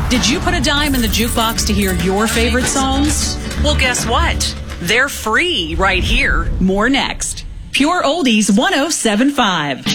Did you put a dime in the jukebox to hear your favorite songs? Well, guess what? They're free right here. More next. Pure Oldies 107.5.